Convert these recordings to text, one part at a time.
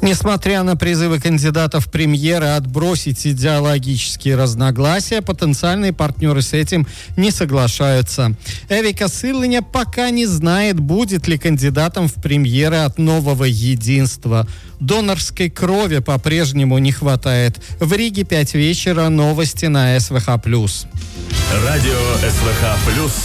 Несмотря на призывы кандидатов в премьеры отбросить идеологические разногласия, потенциальные партнеры с этим не соглашаются. Эвика Силыня пока не знает, будет ли кандидатом в премьеры от Нового единства. Донорской крови по-прежнему не хватает. В Риге 5 вечера. Новости на СВХ+. Радио СВХ+.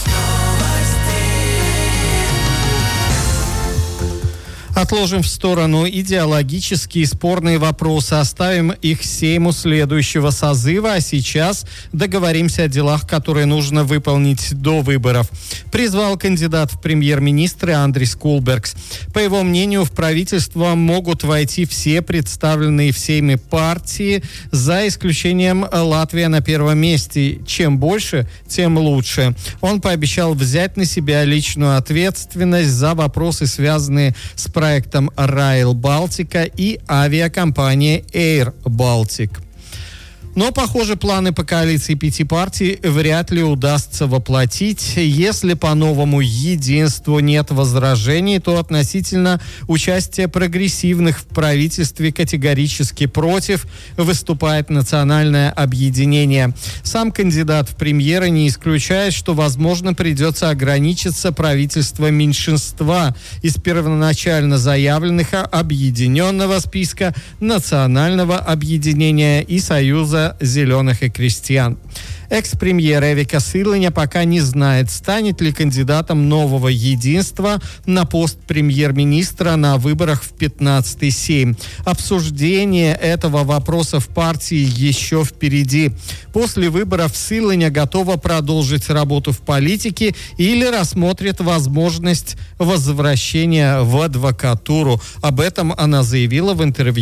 Отложим в сторону идеологические спорные вопросы, оставим их Сейму следующего созыва, а сейчас договоримся о делах, которые нужно выполнить до выборов. Призвал кандидат в премьер-министры Андрис Кулбергс. По его мнению, в правительство могут войти все представленные в Сейме партии, за исключением Латвии на первом месте. Чем больше, тем лучше. Он пообещал взять на себя личную ответственность за вопросы, связанные с проектом Rail Baltica и авиакомпанией Air Baltic. Но, похоже, планы по коалиции 5 партий вряд ли удастся воплотить. Если по новому единству нет возражений, то относительно участия прогрессивных в правительстве категорически против выступает национальное объединение. Сам кандидат в премьеры не исключает, что, возможно, придется ограничиться правительством меньшинства из первоначально заявленных объединенного списка Национального объединения и Союза зеленых и крестьян. Экс-премьер Эвика Силыня пока не знает, станет ли кандидатом Нового единства на пост премьер-министра на выборах в 15-й Сейм. Обсуждение этого вопроса в партии еще впереди. После выборов Силыня готова продолжить работу в политике или рассмотрит возможность возвращения в адвокатуру. Об этом она заявила в интервью